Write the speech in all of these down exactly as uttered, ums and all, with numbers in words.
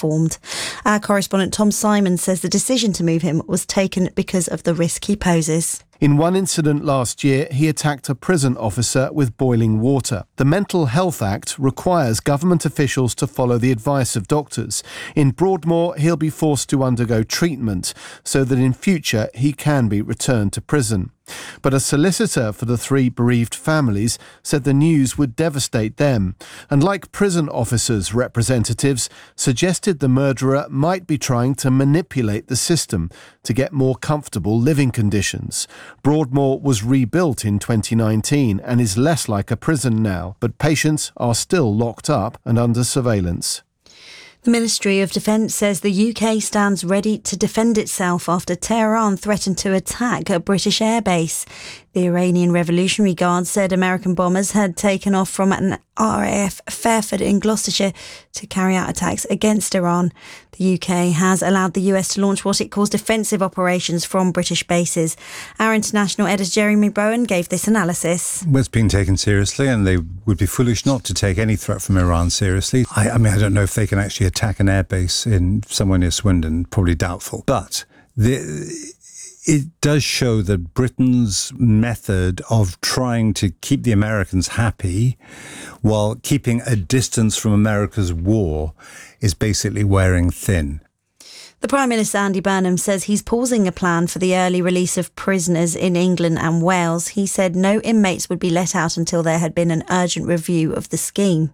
informed. Our correspondent Tom Simon says the decision to move him was taken because of the risk he poses. In one incident last year, he attacked a prison officer with boiling water. The Mental Health Act requires government officials to follow the advice of doctors. In Broadmoor, he'll be forced to undergo treatment so that in future he can be returned to prison. But a solicitor for the three bereaved families said the news would devastate them, and like prison officers' representatives, suggested the murderer might be trying to manipulate the system to get more comfortable living conditions. Broadmoor was rebuilt in twenty nineteen and is less like a prison now, but patients are still locked up and under surveillance. The Ministry of Defence says the U K stands ready to defend itself after Tehran threatened to attack a British airbase. The Iranian Revolutionary Guard said American bombers had taken off from an R A F Fairford in Gloucestershire to carry out attacks against Iran. The U K has allowed the U S to launch what it calls defensive operations from British bases. Our international editor Jeremy Bowen gave this analysis. Well, it's being taken seriously, and they would be foolish not to take any threat from Iran seriously. I, I mean, I don't know if they can actually attack an airbase in somewhere near Swindon, probably doubtful. But the... It does show that Britain's method of trying to keep the Americans happy while keeping a distance from America's war is basically wearing thin. The Prime Minister Andy Burnham says he's pausing a plan for the early release of prisoners in England and Wales. He said no inmates would be let out until there had been an urgent review of the scheme.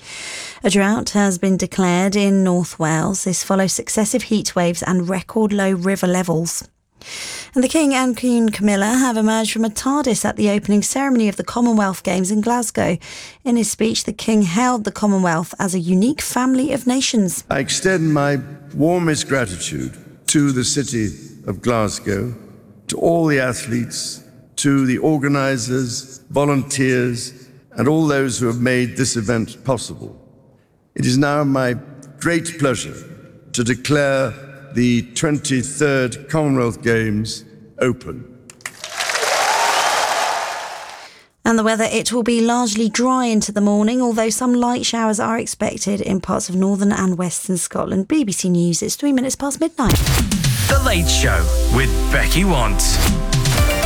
A drought has been declared in North Wales. This follows successive heat waves and record low river levels. And the King and Queen Camilla have emerged from a TARDIS at the opening ceremony of the Commonwealth Games in Glasgow. In his speech, the King hailed the Commonwealth as a unique family of nations. I extend my warmest gratitude to the city of Glasgow, to all the athletes, to the organisers, volunteers, and all those who have made this event possible. It is now my great pleasure to declare the twenty-third Commonwealth Games open. And the weather, it will be largely dry into the morning, although some light showers are expected in parts of northern and western Scotland. B B C News, it's three minutes past midnight. The Late Show with Becky Want.